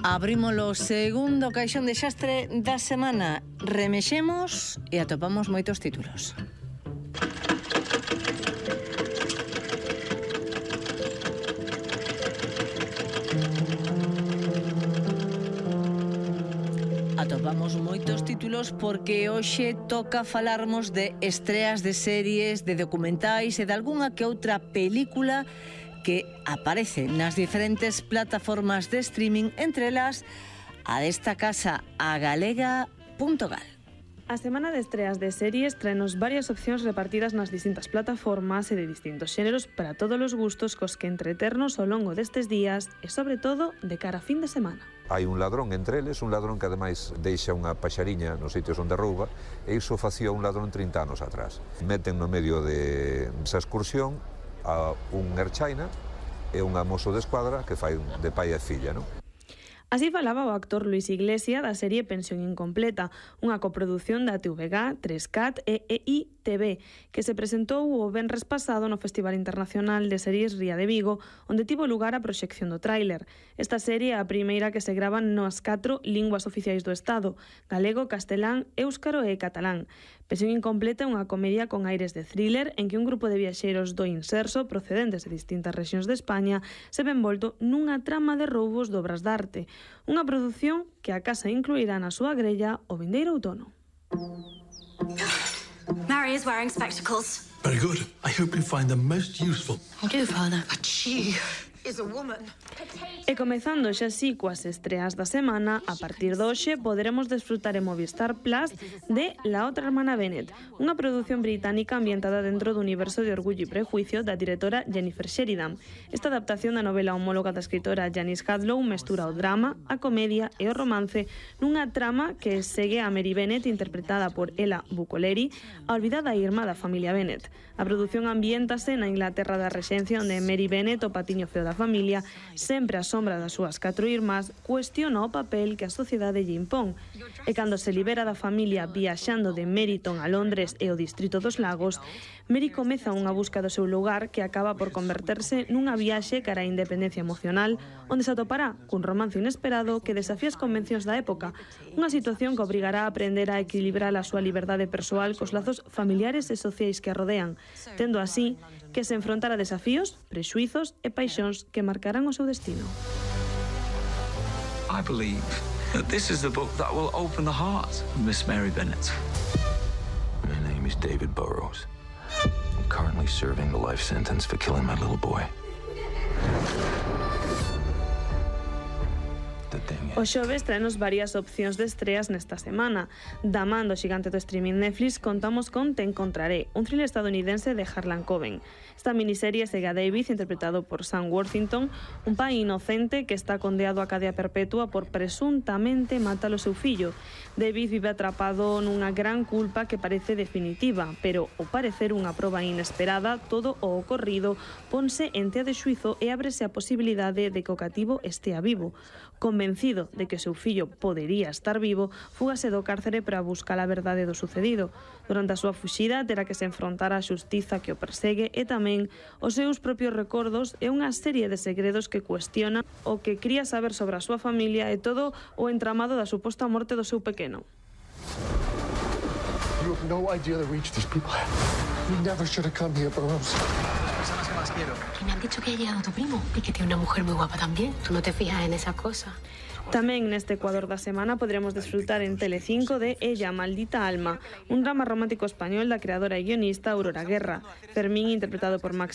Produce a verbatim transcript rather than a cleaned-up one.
Abrimos o segundo caixón de xastre da semana. Remexemos e atopamos moitos títulos. Atopamos moitos títulos porque hoxe toca falarmos de estreas de series, de documentais e de algunha que outra película que aparece nas diferentes plataformas de streaming, entre elas a desta casa, a galega punto gal. A semana de estreas de series traenos varias opcións repartidas nas distintas plataformas e de distintos xéneros para todos os gustos cos que entreternos ao longo destes días e, sobre todo, de cara a fin de semana. Hai un ladrón entre eles, un ladrón que ademais deixa unha paxariña nos sitios onde rouba, e iso facía un ladrón trinta anos atrás. Meten no medio de esa excursión a un erchaina e un mozo de escuadra que fai de pai e filla, non? Así falaba o actor Luis Iglesia da serie Pensión Incompleta, unha coproducción da T V G, tres cat e E I T V, que se presentou o venres pasado no Festival Internacional de Series Ría de Vigo, onde tivo lugar a proxección do tráiler. Esta serie é a primeira que se grava nas catro linguas oficiais do Estado: galego, castelán, éuscaro e catalán. Pensión Incompleta é unha comedia con aires de thriller en que un grupo de viaxeiros do inserso procedentes de distintas rexións de España se ven envolto nunha trama de roubos de obras de arte. Unha produción que a casa incluirá na súa grella o vindeiro outono. Mary is wearing spectacles. Very good. I hope you find them most useful. I do, Father. But she is a woman. E comezando xa así coas estreas da semana, a partir de hoxe poderemos desfrutar en Movistar Plus de La otra hermana Bennet, unha produción británica ambientada dentro do universo de Orgullo e Prejuicio da directora Jennifer Sheridan. Esta adaptación da novela homóloga da escritora Janice Hadlow mestura o drama, a comedia e o romance nunha trama que segue a Mary Bennet, interpretada por Ella Bucoleri, a olvidada irmá da familia Bennet. A produción ambiéntase na Inglaterra da Rexencia, onde Mary Bennet, o patiño feo da familia, sempre a sombra das súas catro irmás, cuestiona o papel que a sociedade lle impón. E cando se libera da familia viaxando de Meryton a Londres e o Distrito dos Lagos, Mary comeza unha busca do seu lugar que acaba por converterse nunha viaxe cara á independencia emocional, onde se atopará cun romance inesperado que desafía as convencións da época, unha situación que obrigará a aprender a equilibrar a súa liberdade persoal cos lazos familiares e sociais que a rodean, tendo así que se enfrontar a desafíos, prexuizos e paixóns que marcarán o seu destino. I believe that this is the book that will open the heart of Miss Mary Bennet. My name is David Burrows. I'm currently serving the life sentence for killing my little boy. O xoves traenos varias opcións de estreas nesta semana. Da man do xigante do streaming Netflix contamos con Te encontraré, un thriller estadounidense de Harlan Coben. Esta miniserie segue a David, interpretado por Sam Worthington, un pai inocente que está condeado a cadea perpetua por presuntamente matar o seu fillo. David vive atrapado nunha gran culpa que parece definitiva, pero, ao parecer unha proba inesperada, todo o ocorrido ponse en tea de xuizo e ábrese a posibilidade de que o cativo estea vivo. Convencido de que o seu fillo podería estar vivo, fúgase do cárcere para buscar a verdade do sucedido. Durante a súa fuxida terá que se enfrontar á xustiza que o persegue e tamén os seus propios recordos e unha serie de segredos que cuestiona o que cría saber sobre a súa familia e todo o entramado da suposta morte do seu pequeno. You have no idea the reach these people have. You never should have come here, Burrows. Que me han dicho que ha llegado tu primo y que tiene una mujer muy guapa también. Tú no te fijas en esa cosa. Tamén neste Ecuador da semana poderemos desfrutar en Telecinco de Ella, maldita alma, un drama romántico español da creadora e guionista Aurora Guerra. Fermín, interpretado por Max